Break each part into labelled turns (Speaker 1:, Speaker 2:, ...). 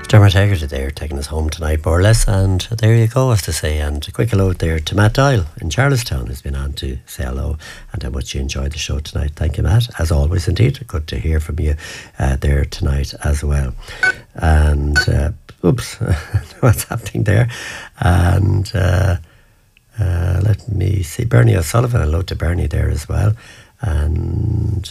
Speaker 1: Dermot Haggerty there, taking us home tonight, more or less. And there you go, as to say. And a quick hello there to Matt Doyle in Charlestown, who's been on to say hello and how much you enjoyed the show tonight. Thank you, Matt. As always, indeed, good to hear from you there tonight as well. And, oops, what's happening there? And let me see, Bernie O'Sullivan, hello to Bernie there as well. And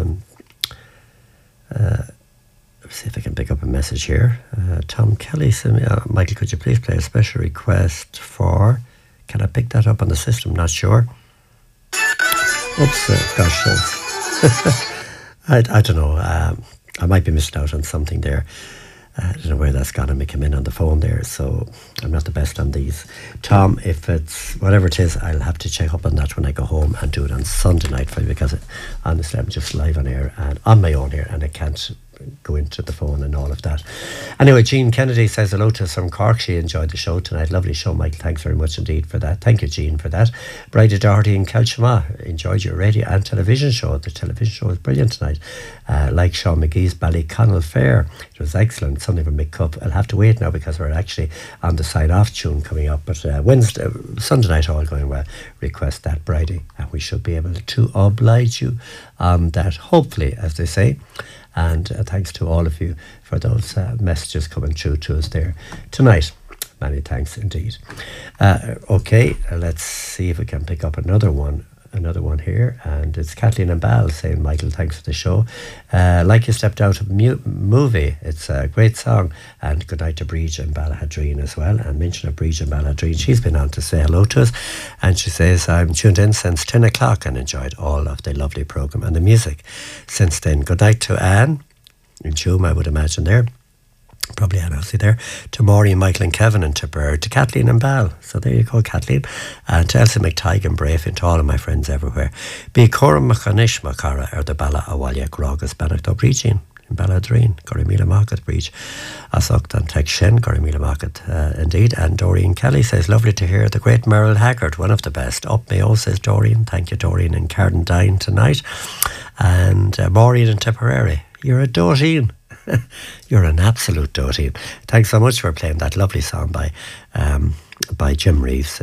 Speaker 1: see if I can pick up a message here. Tom Kelly said, Michael, could you please play a special request for... Can I pick that up on the system? Not sure. Oops, gosh. I don't know. I might be missing out on something there. I don't know where that's gone. I may come in on the phone there, so I'm not the best on these. Tom, if it's whatever it is, I'll have to check up on that when I go home and do it on Sunday night for you, because honestly, I'm just live on air and on my own here, and I can't go into the phone and all of that. Anyway, Jean Kennedy says hello to us from Cork. She enjoyed the show tonight. Lovely show, Michael. Thanks very much indeed for that. Thank you, Jean, for that. Bridie Doherty in Kelchama enjoyed your radio and television show. The television show was brilliant tonight. Like Sean McGee's Ballyconnell Fair, it was excellent. Something from Mick Cup. I'll have to wait now because we're actually on the sign-off tune coming up. But Sunday night, all going well. Request that, Bridie, and we should be able to oblige you on that, hopefully, as they say. And thanks to all of you for those messages coming through to us there tonight. Many thanks indeed. Okay, let's see if we can pick up another one here. And it's Kathleen and Bal saying, Michael, thanks for the show. Like you stepped out of a movie. It's a great song. And good night to Bridge and Balahadreen as well. And mention of Bridge and Balahadreen, she's been on to say hello to us. And she says, I'm tuned in since 10 o'clock and enjoyed all of the lovely programme and the music since then. Good night to Anne in Tuam, I would imagine there. Probably Anne Hussey there. To Maureen, Michael and Kevin and Tipper. To Kathleen and Bal. So there you go, Kathleen. And to Elsie McTighe and Brave and to all of my friends everywhere. Be Coram Machanish Makara or the Bala Awalya Grogas Banach Breaching in Balladreen. Gorimila Market Breach. Asoktan and Tech Shen, Gorimila Market indeed. And Doreen Kelly says, lovely to hear the great Merrill Haggard, one of the best. Up Mayo, says Doreen. Thank you, Doreen in Cardendine tonight. And Maureen in Tipperary. You're a Doreen. You're an absolute doting. Thanks so much for playing that lovely song by Jim Reeves.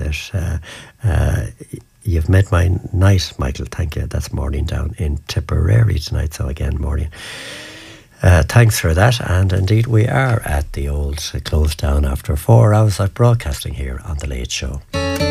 Speaker 1: You've made my night, Michael. Thank you. That's Maureen down in Tipperary tonight. So again, Maureen, thanks for that. And indeed, we are at the old close down after 4 hours of broadcasting here on The Late Show.